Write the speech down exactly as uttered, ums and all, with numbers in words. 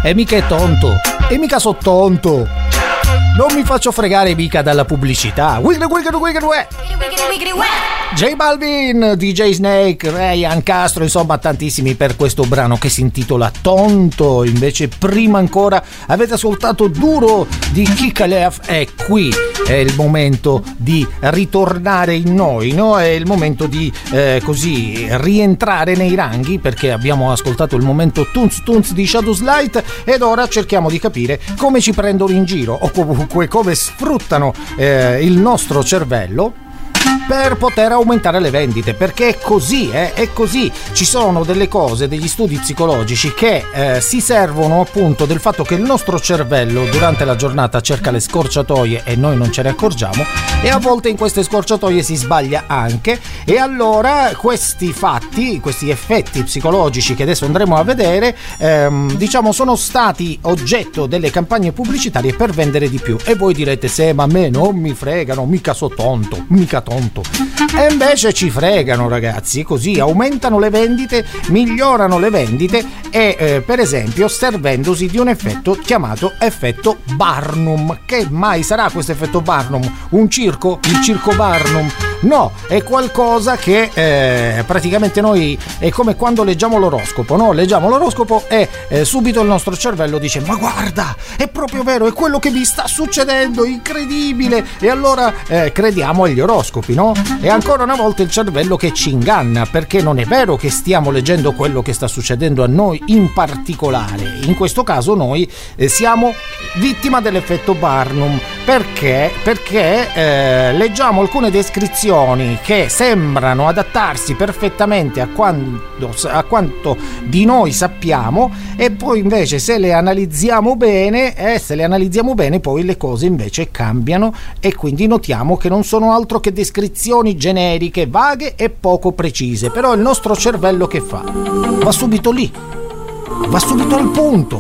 E mica è tonto, e mica so tonto. Non mi faccio fregare mica dalla pubblicità. J Balvin, D J Snake, Ryan Castro, insomma tantissimi per questo brano che si intitola Tonto. Invece prima ancora avete ascoltato Duro di Kikalev. E qui è il momento di ritornare in noi, no? È il momento di eh, così rientrare nei ranghi, perché abbiamo ascoltato il momento Tunz Tunz di Shadows Light ed ora cerchiamo di capire come ci prendono in giro o comunque come sfruttano eh, il nostro cervello per poter aumentare le vendite, perché è così, eh? È così. Ci sono delle cose, degli studi psicologici che eh, si servono appunto del fatto che il nostro cervello durante la giornata cerca le scorciatoie e noi non ce ne accorgiamo, e a volte in queste scorciatoie si sbaglia anche, e allora questi fatti, questi effetti psicologici che adesso andremo a vedere, ehm, diciamo sono stati oggetto delle campagne pubblicitarie per vendere di più. E voi direte: se ma a me non mi fregano, mica so tonto, mica tonto. E invece ci fregano, ragazzi, così aumentano le vendite, migliorano le vendite e eh, per esempio servendosi di un effetto chiamato effetto Barnum. Che mai sarà questo effetto Barnum? Un circo? Il circo Barnum? No, è qualcosa che eh, praticamente noi è come quando leggiamo l'oroscopo, no? Leggiamo l'oroscopo e eh, subito il nostro cervello dice: ma guarda, è proprio vero, è quello che mi sta succedendo, incredibile, e allora eh, crediamo agli oroscopi, no? E ancora una volta il cervello che ci inganna, perché non è vero che stiamo leggendo quello che sta succedendo a noi in particolare. In questo caso noi eh, siamo vittima dell'effetto Barnum. Perché? Perché eh, leggiamo alcune descrizioni che sembrano adattarsi perfettamente a quanto, a quanto di noi sappiamo, e poi invece se le analizziamo bene, eh, se le analizziamo bene poi le cose invece cambiano, e quindi notiamo che non sono altro che descrizioni generiche, vaghe e poco precise. Però il nostro cervello che fa? Va subito lì, va subito al punto.